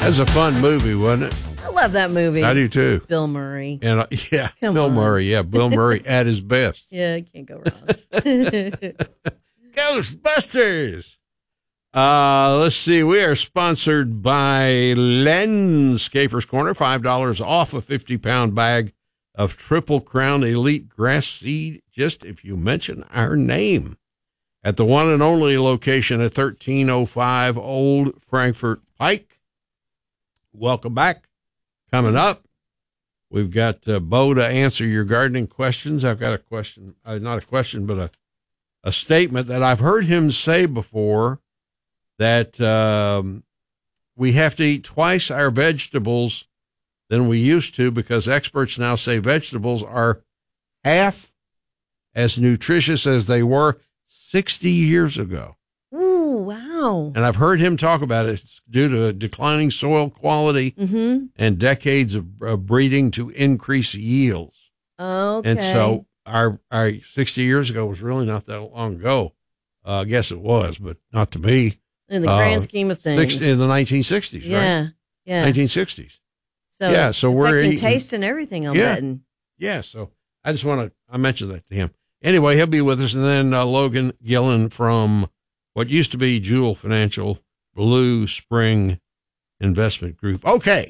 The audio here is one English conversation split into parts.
That's a fun movie, wasn't it? I love that movie. I do too. Bill Murray. And yeah, Come Bill on. Murray. Yeah, Bill Murray at his best. Yeah, can't go wrong. Ghostbusters. Let's see. We are sponsored by Landscaper's Corner. $5 off a 50-pound bag of Triple Crown Elite grass seed, just if you mention our name. At the one and only location at 1305 Old Frankfort Pike. Welcome back. Coming up, we've got Bo to answer your gardening questions. I've got a question, not a question, but a statement that I've heard him say before, that we have to eat twice our vegetables than we used to, because experts now say vegetables are half as nutritious as they were 60 years ago. Ooh, wow. And I've heard him talk about it. It's due to declining soil quality and decades of breeding to increase yields. Okay. And so our 60 years ago was really not that long ago. I guess it was, but not to me. In the grand scheme of things. In the 1960s, right? Yeah, yeah. 1960s. So, yeah, so we're affecting eating taste and everything, I'm Yeah. betting. Yeah, so I mentioned that to him. Anyway, he'll be with us. And then Logan Gillen from what used to be Jewel Financial, Blue Spring Investment Group. Okay.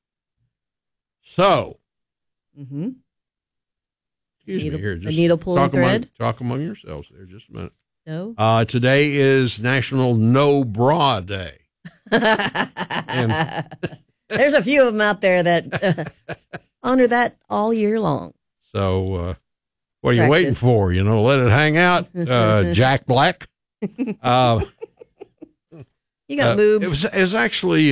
So, excuse me here. Just a needle pulling thread? Talk among yourselves there just a minute. No. Today is National No Bra Day. And there's a few of them out there that honor that all year long. So, what are you waiting for? Let it hang out, Jack Black. You got boobs. It was actually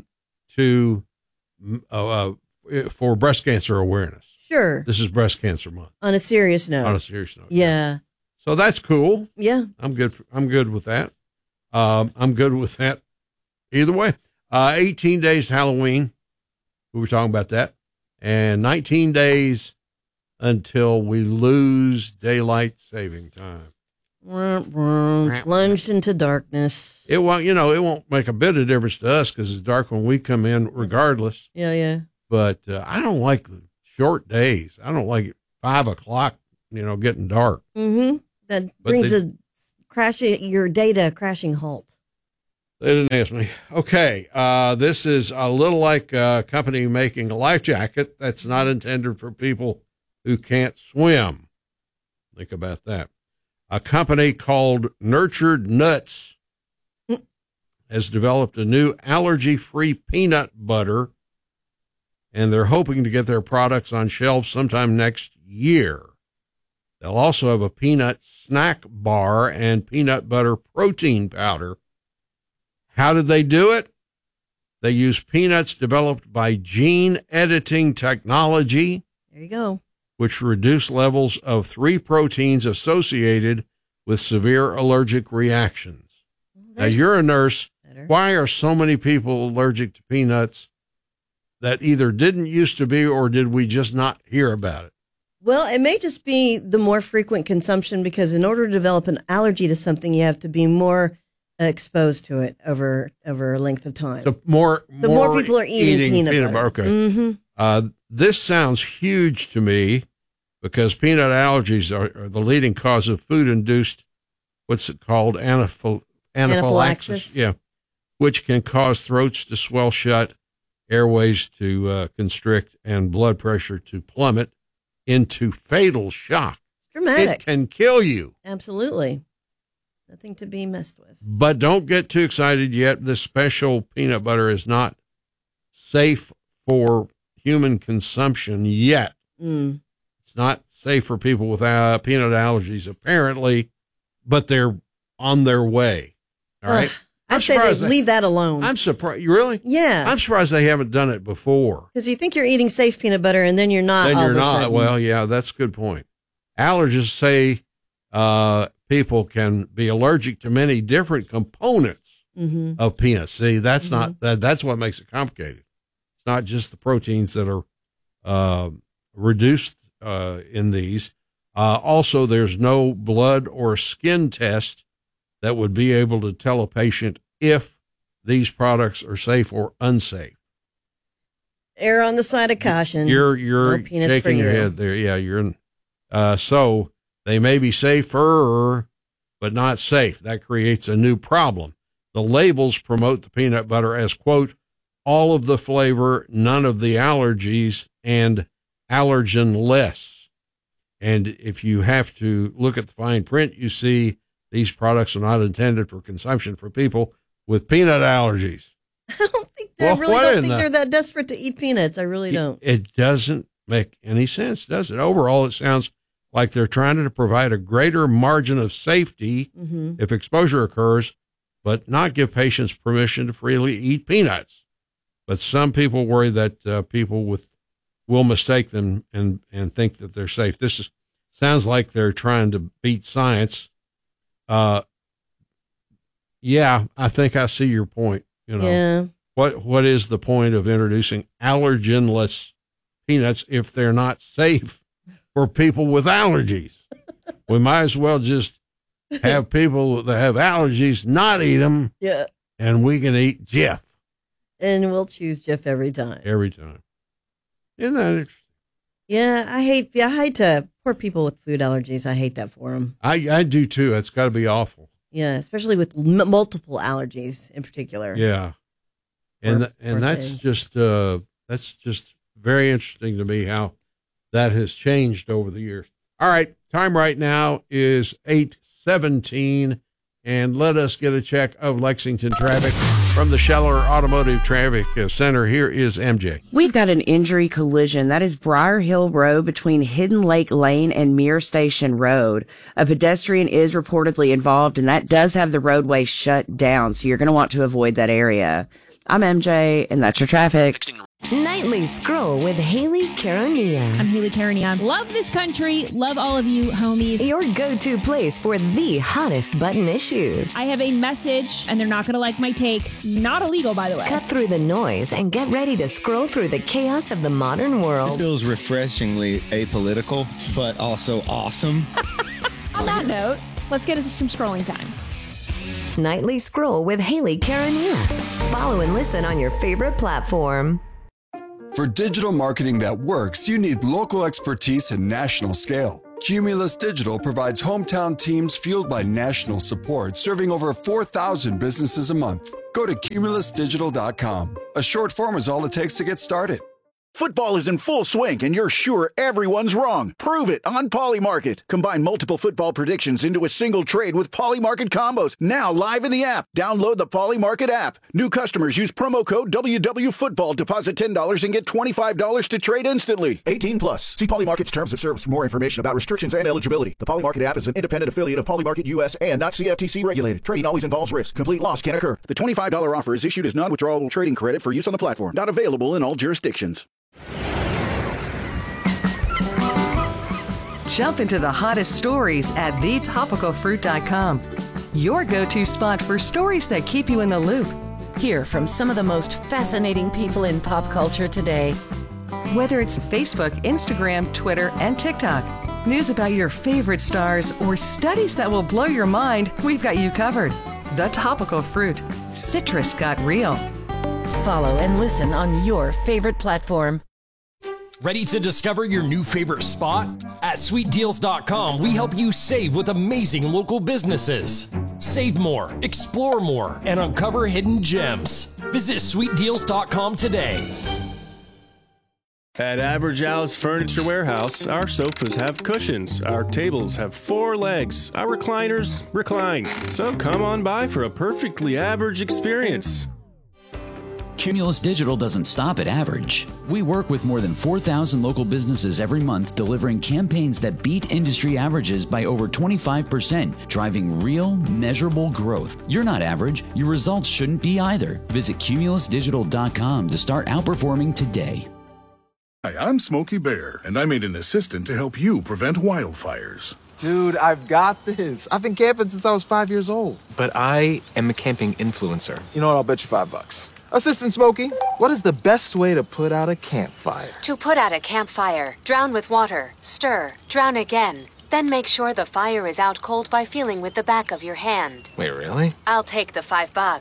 for breast cancer awareness. Sure. This is Breast Cancer Month. On a serious note. Yeah. So that's cool. Yeah. I'm good with that. I'm good with that. Either way, 18 days to Halloween. We were talking about that, and 19 days until we lose daylight saving time. Plunged into darkness. It won't make a bit of difference to us because it's dark when we come in regardless. Yeah. But I don't like the short days. I don't like it 5 o'clock, getting dark. That brings your day to a crashing halt. They didn't ask me. Okay. This is a little like a company making a life jacket that's not intended for people who can't swim. Think about that. A company called Nurtured Nuts has developed a new allergy-free peanut butter, and they're hoping to get their products on shelves sometime next year. They'll also have a peanut snack bar and peanut butter protein powder. How did they do it? They use peanuts developed by gene editing technology. There you go. Which reduce levels of 3 proteins associated with severe allergic reactions. Now, you're a nurse. Why are so many people allergic to peanuts that either didn't used to be or did we just not hear about it? Well, it may just be the more frequent consumption, because in order to develop an allergy to something, you have to be more exposed to it over a length of time. So more people are eating peanut butter. Okay. This sounds huge to me because peanut allergies are the leading cause of food-induced, what's it called, anaphylaxis. Yeah, which can cause throats to swell shut, airways to constrict, and blood pressure to plummet into fatal shock. It's dramatic. It can kill you. Absolutely. Nothing to be messed with. But don't get too excited yet. This special peanut butter is not safe for human consumption yet. It's not safe for people with peanut allergies, apparently, but they're on their way. All right. I say they leave that alone. I'm surprised. Really? Yeah. I'm surprised they haven't done it before. Because you think you're eating safe peanut butter, and then you're not. Then you're not. Sudden. Well, yeah, that's a good point. Allergists say people can be allergic to many different components of peanuts. See, that's not that's what makes it complicated. It's not just the proteins that are reduced in these. Also, there's no blood or skin test that would be able to tell a patient if these products are safe or unsafe. Err on the side of caution. You're No peanuts for shaking your you. head there. Yeah, you're in. So they may be safer, but not safe. That creates a new problem. The labels promote the peanut butter as, quote, all of the flavor, none of the allergies, and allergen-less. And if you have to look at the fine print, you see these products are not intended for consumption for people with peanut allergies. I don't think Well, I really what don't in think the- they're that desperate to eat peanuts. I really don't. It doesn't make any sense, does it? Overall, it sounds like they're trying to provide a greater margin of safety if exposure occurs, but not give patients permission to freely eat peanuts. But some people worry that people will mistake them and think that they're safe. Sounds like they're trying to beat science. Yeah, I think I see your point. Yeah. What is the point of introducing allergen-less peanuts if they're not safe for people with allergies? We might as well just have people that have allergies not eat them, Yeah. and we can eat Jeff And we'll choose Jeff every time. every time. Isn't that interesting? Yeah, I hate poor people with food allergies. I hate that for them. I do too. It's got to be awful. Yeah, especially with multiple allergies in particular. Yeah, and Poor that's thing. just very interesting to me how that has changed over the years. All right, time right now is 8:17, and let us get a check of Lexington traffic from the Scheller Automotive Traffic Center. Here is MJ. We've got an injury collision. That is Briar Hill Road between Hidden Lake Lane and Muir Station Road. A pedestrian is reportedly involved, and that does have the roadway shut down, so you're going to want to avoid that area. I'm MJ, and that's your traffic. Nightly Scroll with Haley Caronia. I'm Haley Carania. Love this country. Love all of you, homies. Your go-to place for the hottest button issues. I have a message, and they're not going to like my take. Not illegal, by the way. Cut through the noise and get ready to scroll through the chaos of the modern This world. feels refreshingly apolitical, but also awesome. On that note, let's get into some scrolling time. Nightly Scroll with Haley Caronia. Follow and listen on your favorite platform. For digital marketing that works, you need local expertise and national scale. Cumulus Digital provides hometown teams fueled by national support, serving over 4,000 businesses a month. Go to cumulusdigital.com. A short form is all it takes to get started. Football is in full swing, and you're sure everyone's wrong. Prove it on Polymarket. Combine multiple football predictions into a single trade with Polymarket combos. Now live in the app. Download the Polymarket app. New customers use promo code WWFootball. Deposit $10 and get $25 to trade instantly. 18 plus. See Polymarket's terms of service for more information about restrictions and eligibility. The Polymarket app is an independent affiliate of Polymarket US and not CFTC regulated. Trading always involves risk. Complete loss can occur. The $25 offer is issued as non-withdrawable trading credit for use on the platform. Not available in all jurisdictions. Jump into the hottest stories at thetopicalfruit.com. Your go-to spot for stories that keep you in the loop. Hear from some of the most fascinating people in pop culture today. Whether it's Facebook, Instagram, Twitter, and TikTok, news about your favorite stars, or studies that will blow your mind, we've got you covered. The Topical Fruit. Citrus got real. Follow and listen on your favorite platform. Ready to discover your new favorite spot? At sweetdeals.com, we help you save with amazing local businesses. Save more, explore more, and uncover hidden gems. Visit sweetdeals.com today. At Average Al's Furniture Warehouse, our sofas have cushions, our tables have 4 legs, our recliners recline. So come on by for a perfectly average experience. Cumulus Digital doesn't stop at average. We work with more than 4,000 local businesses every month, delivering campaigns that beat industry averages by over 25%, driving real, measurable growth. You're not average. Your results shouldn't be either. Visit cumulusdigital.com to start outperforming today. Hi, I'm Smokey Bear, and I made an assistant to help you prevent wildfires. Dude, I've got this. I've been camping since I was 5 years old. But I am a camping influencer. You know what? I'll bet you $5. Assistant Smokey, what is the best way to put out a campfire? To put out a campfire, drown with water, stir, drown again. Then make sure the fire is out cold by feeling with the back of your hand. Wait, really? I'll take the $5.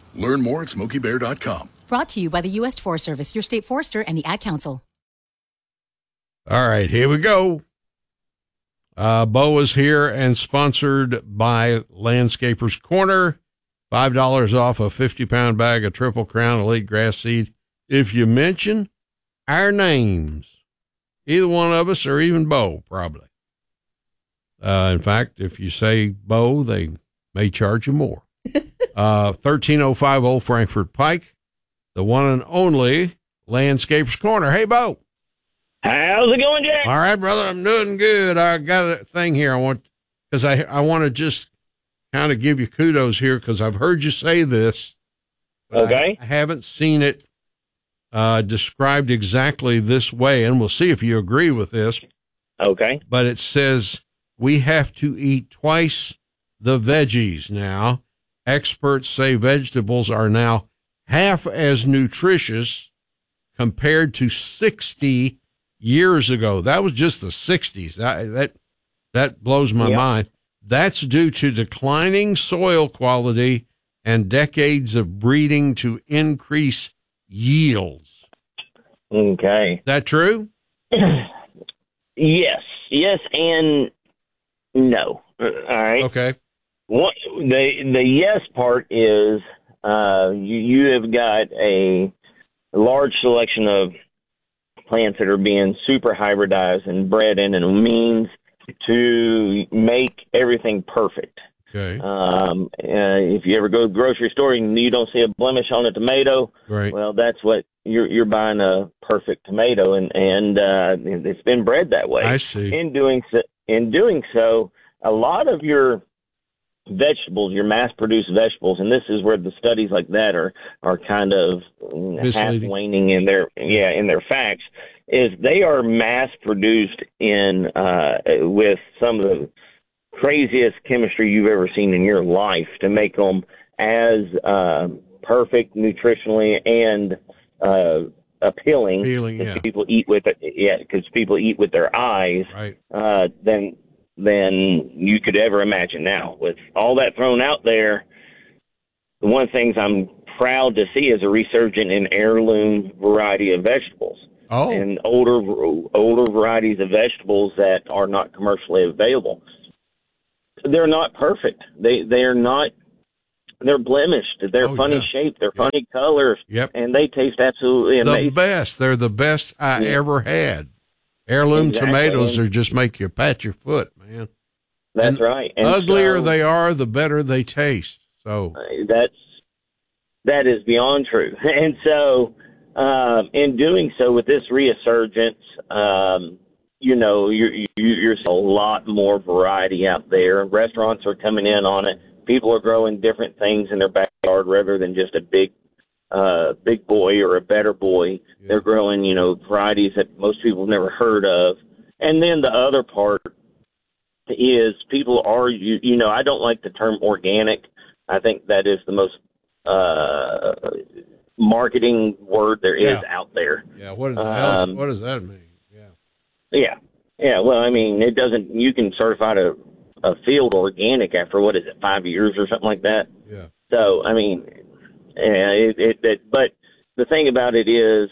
Learn more at SmokeyBear.com. Brought to you by the U.S. Forest Service, your state forester, and the Ad Council. All right, here we go. Bo is here and sponsored by Landscapers Corner. $5 off a 50-pound bag of Triple Crown Elite Grass Seed if you mention our names. Either one of us or even Bo, probably. In fact, if you say Bo, they may charge you more. 13050 Old Frankfort Pike, the one and only Landscapers Corner. Hey, Bo. How's it going, Jack? All right, brother, I'm doing good. I got a thing here I want to just kind of give you kudos here because I've heard you say this. Okay. I haven't seen it described exactly this way, and we'll see if you agree with this. Okay. But it says we have to eat twice the veggies now. Experts say vegetables are now half as nutritious compared to 60 years ago. That was just the 60s. That blows my mind. That's due to declining soil quality and decades of breeding to increase yields. Okay. Is that true? Yes. Yes and no. All right. Okay. The yes part is you have got a large selection of plants that are being super hybridized and bred in a means to make everything perfect. Okay. If you ever go to the grocery store and you don't see a blemish on a tomato, right. Well, that's what you're buying, a perfect tomato, and it's been bred that way. I see. In doing so, a lot of your vegetables, your mass-produced vegetables, and this is where the studies like that are kind of half waning in their facts, is they are mass-produced with some of the craziest chemistry you've ever seen in your life to make them as perfect nutritionally and appealing because people eat with it. Yeah, because people eat with their eyes. Right. Than you could ever imagine. Now, with all that thrown out there, the one of the things I'm proud to see is a resurgence in heirloom variety of vegetables. Oh. And older varieties of vegetables that are not commercially available. They're not perfect. They're not. They're blemished. They're funny shaped. They're funny colors. Yep. And they taste absolutely amazing. The best. They're the best I ever had. Heirloom tomatoes are just make you pat your foot, man. That's right. And uglier they are, the better they taste. So that is beyond true. And so, in doing so, with this resurgence, you're a lot more variety out there. Restaurants are coming in on it. People are growing different things in their backyard rather than just a big boy or a better boy. Yeah. They're growing, varieties that most people have never heard of. And then the other part is people are, I don't like the term organic. I think that is the most marketing word there is out there. Yeah. What does that mean? Yeah. Yeah. Well, I mean, it doesn't, you can certify a field organic after, 5 years or something like that? Yeah. So, I mean, but the thing about it is,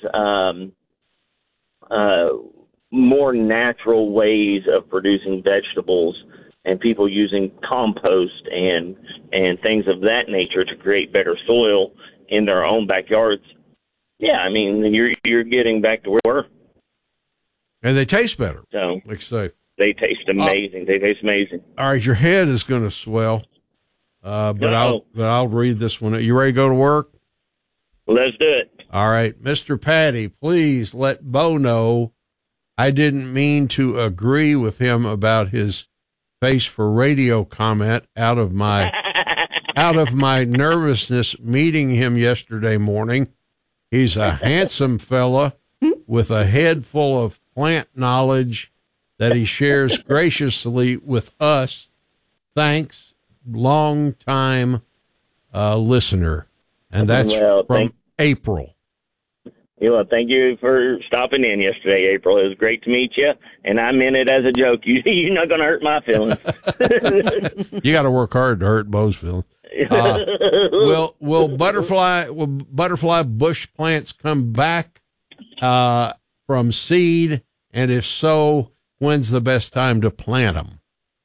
more natural ways of producing vegetables and people using compost and things of that nature to create better soil in their own backyards. Yeah, I mean, you're getting back to where we were. And they taste better. So, like say, they taste amazing. They taste amazing. All right, your head is going to swell. But I'll read this one. You ready to go to work? Let's do it. All right, Mr. Patty, please let Bo know I didn't mean to agree with him about his face for radio comment out of my nervousness meeting him yesterday morning. He's a handsome fella with a head full of plant knowledge that he shares graciously with us. Thanks, long time listener. And that's from April. Well, thank you for stopping in yesterday, April. It was great to meet you, and I meant it as a joke. You're not going to hurt my feelings. You got to work hard to hurt Bo's feelings. Will butterfly bush plants come back from seed? And if so, when's the best time to plant them?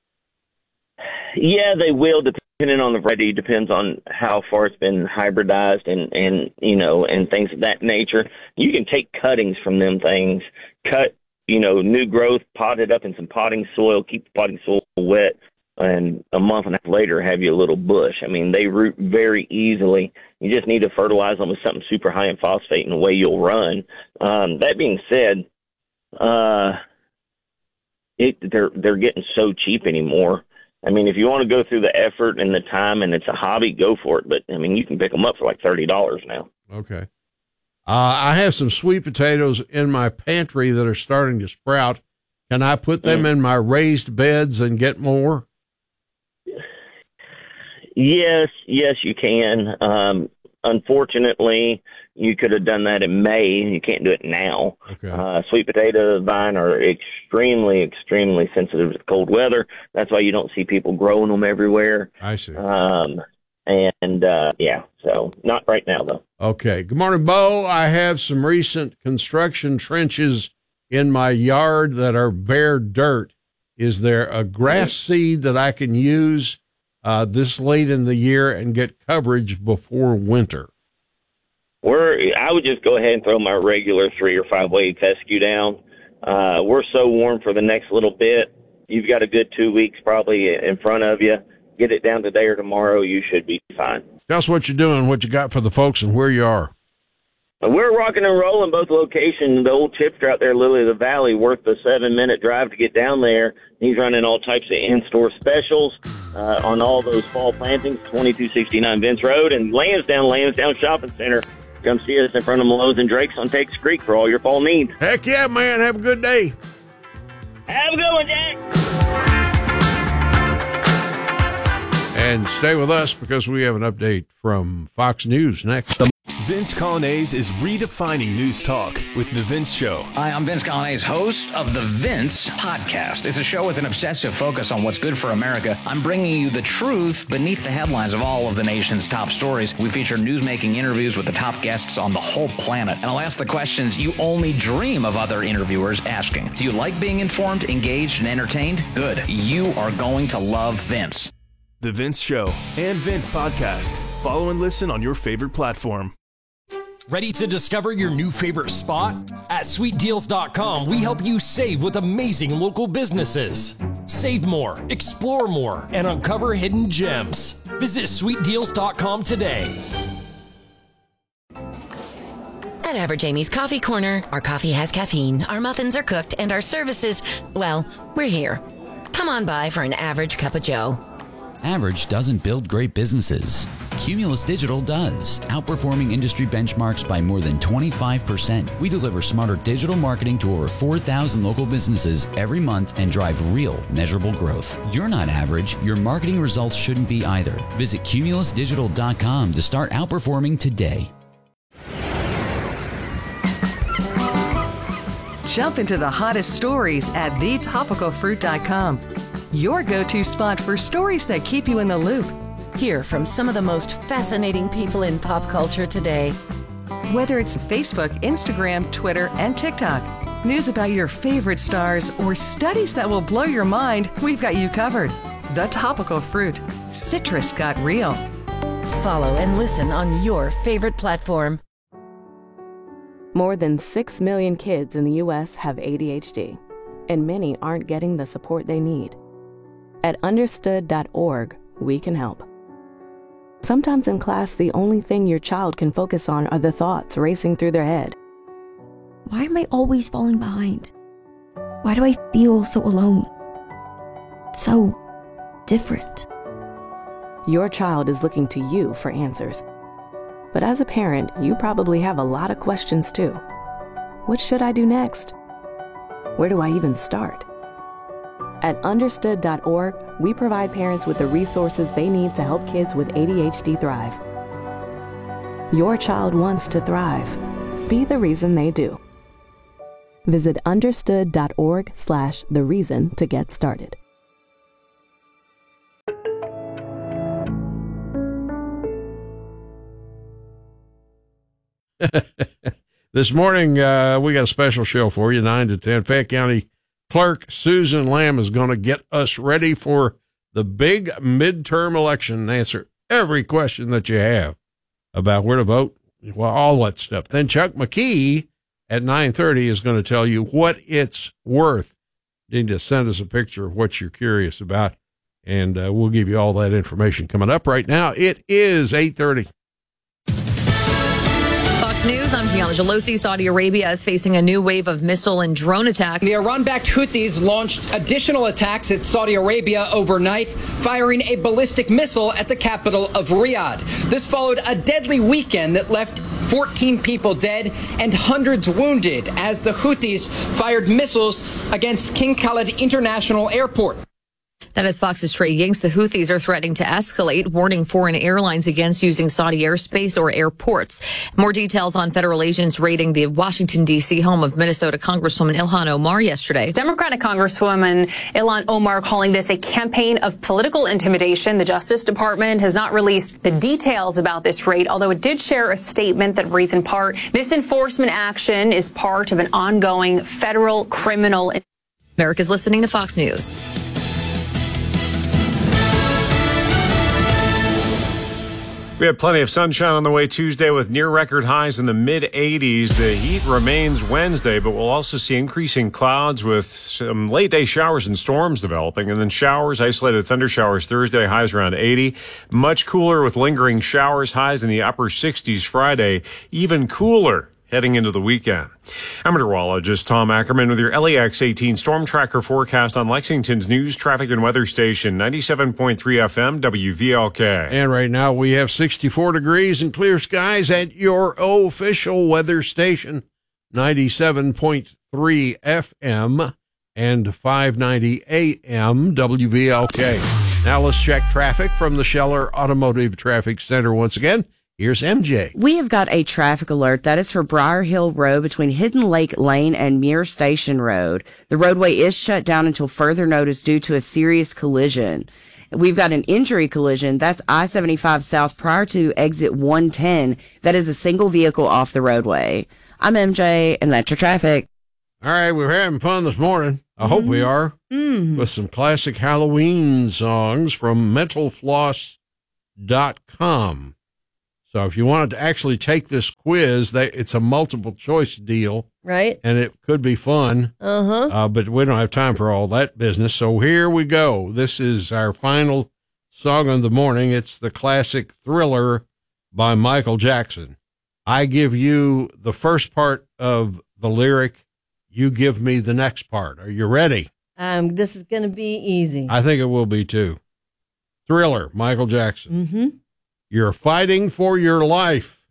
Yeah, they will, depending on the variety. Depends on how far it's been hybridized and things of that nature. You can take cuttings from them things, cut, new growth, pot it up in some potting soil, keep the potting soil wet, and a month and a half later have you a little bush. I mean, they root very easily. You just need to fertilize them with something super high in phosphate, and away you'll run. That being said, they're getting so cheap anymore. I mean, if you want to go through the effort and the time and it's a hobby, go for it. But, I mean, you can pick them up for like $30 now. Okay. I have some sweet potatoes in my pantry that are starting to sprout. Can I put them in my raised beds and get more? Yes, you can. Unfortunately, you could have done that in May. You can't do it now. Okay. Sweet potato vine are extremely, extremely sensitive to cold weather. That's why you don't see people growing them everywhere. I see. So not right now, though. Okay. Good morning, Bo. I have some recent construction trenches in my yard that are bare dirt. Is there a grass seed that I can use this late in the year and get coverage before winter? I would just go ahead and throw my regular 3 or 5 weight fescue down. We're so warm for the next little bit. You've got a good 2 weeks probably in front of you. Get it down today or tomorrow. You should be fine. Tell us what you're doing, what you got for the folks, and where you are. We're rocking and rolling both locations. The old tipster out there, Lily of the Valley, worth the 7-minute drive to get down there. He's running all types of in-store specials on all those fall plantings, 2269 Vince Road, and Lansdowne Shopping Center. Come see us in front of Lowe's and Drake's on Takes Creek for all your fall needs. Heck yeah, man. Have a good day. Have a good one, Jack. And stay with us because we have an update from Fox News next. Vince Coglianese is redefining news talk with The Vince Show. Hi, I'm Vince Coglianese, host of The Vince Podcast. It's a show with an obsessive focus on what's good for America. I'm bringing you the truth beneath the headlines of all of the nation's top stories. We feature newsmaking interviews with the top guests on the whole planet. And I'll ask the questions you only dream of other interviewers asking. Do you like being informed, engaged, and entertained? Good. You are going to love Vince. The Vince Show and Vince Podcast. Follow and listen on your favorite platform. Ready to discover your new favorite spot? At SweetDeals.com, we help you save with amazing local businesses. Save more, explore more, and uncover hidden gems. Visit SweetDeals.com today. At Average Amy's Coffee Corner, our coffee has caffeine, our muffins are cooked, and our services, well, we're here. Come on by for an average cup of joe. Average doesn't build great businesses. Cumulus Digital does, outperforming industry benchmarks by more than 25%. We deliver smarter digital marketing to over 4,000 local businesses every month and drive real, measurable growth. You're not average. Your marketing results shouldn't be either. Visit cumulusdigital.com to start outperforming today. Jump into the hottest stories at thetopicalfruit.com. Your go-to spot for stories that keep you in the loop. Hear from some of the most fascinating people in pop culture today. Whether it's Facebook, Instagram, Twitter, and TikTok, news about your favorite stars, or studies that will blow your mind, we've got you covered. The Topical Fruit. Citrus got real. Follow and listen on your favorite platform. More than 6 million kids in the U.S. have ADHD, and many aren't getting the support they need. At understood.org, we can help. Sometimes in class, the only thing your child can focus on are the thoughts racing through their head. Why am I always falling behind? Why do I feel so alone? So different. Your child is looking to you for answers. But as a parent, you probably have a lot of questions too. What should I do next? Where do I even start? At understood.org, we provide parents with the resources they need to help kids with ADHD thrive. Your child wants to thrive. Be the reason they do. Visit understood.org/thereason to get started. This morning, we got a special show for you, 9 to 10. Fayette County Clerk Susan Lamb is going to get us ready for the big midterm election and answer every question that you have about where to vote, well, all that stuff. Then Chuck McKee at 9:30 is going to tell you what it's worth. You need to send us a picture of what you're curious about, and we'll give you all that information coming up. Right now, it is 8:30. Fox News, I'm Gianna Gelosi. Saudi Arabia is facing a new wave of missile and drone attacks. The Iran-backed Houthis launched additional attacks at Saudi Arabia overnight, firing a ballistic missile at the capital of Riyadh. This followed a deadly weekend that left 14 people dead and hundreds wounded as the Houthis fired missiles against King Khalid International Airport. That is Fox's Trey Yingst. The Houthis are threatening to escalate, warning foreign airlines against using Saudi airspace or airports. More details on federal agents raiding the Washington, D.C. home of Minnesota Congresswoman Ilhan Omar yesterday. Democratic Congresswoman Ilhan Omar calling this a campaign of political intimidation. The Justice Department has not released the details about this raid, although it did share a statement that reads in part, this enforcement action is part of an ongoing federal criminal. America's listening to Fox News. We had plenty of sunshine on the way Tuesday with near record highs in the mid-80s. The heat remains Wednesday, but we'll also see increasing clouds with some late day showers and storms developing, and then showers, isolated thunder showers Thursday, highs around 80. Much cooler with lingering showers, highs in the upper 60s Friday, even cooler heading into the weekend. I'm meteorologist Tom Ackerman with your LAX 18 Storm Tracker forecast on Lexington's news, traffic, and weather station, 97.3 FM, WVLK. And right now we have 64 degrees and clear skies at your official weather station, 97.3 FM and 590 AM, WVLK. Now let's check traffic from the Scheller Automotive Traffic Center once again. Here's MJ. We have got a traffic alert. That is for Briar Hill Road between Hidden Lake Lane and Muir Station Road. The roadway is shut down until further notice due to a serious collision. We've got an injury collision. That's I-75 South prior to exit 110. That is a single vehicle off the roadway. I'm MJ, and that's your traffic. All right, we're having fun this morning. I hope we are. With some classic Halloween songs from mentalfloss.com. So if you wanted to actually take this quiz, it's a multiple choice deal. Right. And it could be fun. But we don't have time for all that business. So here we go. This is our final song of the morning. It's the classic Thriller by Michael Jackson. I give you the first part of the lyric. You give me the next part. Are you ready? This is going to be easy. I think it will be too. Thriller, Michael Jackson. You're fighting for your life.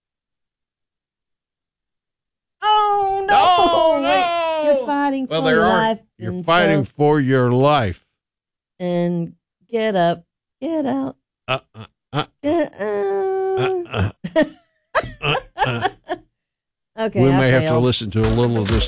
Oh, no. Oh, no. Wait. You're fighting for your life. You're fighting for your life. And get up. Get out. Get out. Okay. We may have to listen to a little of this